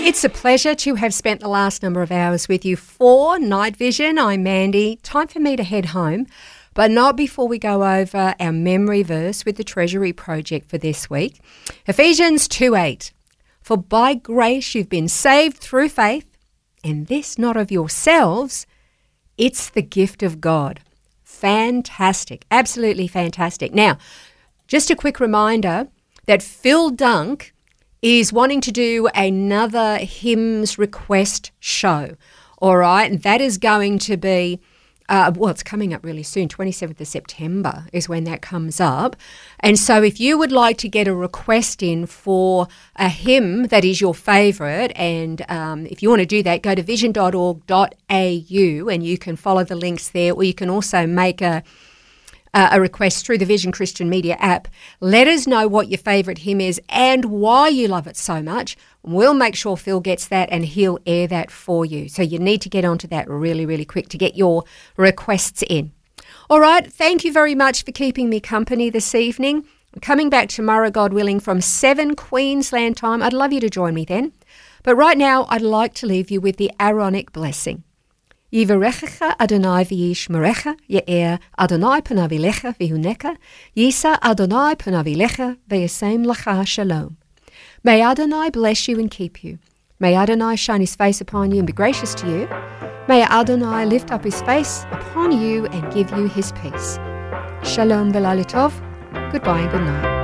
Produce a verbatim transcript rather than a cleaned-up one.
It's a pleasure to have spent the last number of hours with you for Night Vision. I'm Mandy. Time for me to head home, but not before we go over our memory verse with the Treasury Project for this week. Ephesians two eight. For by grace you've been saved through faith, and this not of yourselves, it's the gift of God. Fantastic. Absolutely fantastic. Now, just a quick reminder that Phil Dunk is wanting to do another hymns request show. All right, and that is going to be, uh, well, it's coming up really soon, twenty-seventh of September is when that comes up. And so if you would like to get a request in for a hymn that is your favourite, and um, if you want to do that, go to vision dot org dot a u and you can follow the links there, or you can also make a Uh, a request through the Vision Christian Media app. Let us know what your favourite hymn is and why you love it so much. We'll make sure Phil gets that and he'll air that for you. So you need to get onto that really, really quick to get your requests in. All right, thank you very much for keeping me company this evening. I'm coming back tomorrow, God willing, from seven Queensland time. I'd love you to join me then. But right now, I'd like to leave you with the Aaronic blessing. Yivarechecha Adonai v'yishmerecha, Ye'er Adonai panav elecha v'hunecha, Yisa Adonai panav elecha v'yasem lacha shalom. May Adonai bless you and keep you. May Adonai shine his face upon you and be gracious to you. May Adonai lift up his face upon you and give you his peace. Shalom v'laila tov. Goodbye and good night.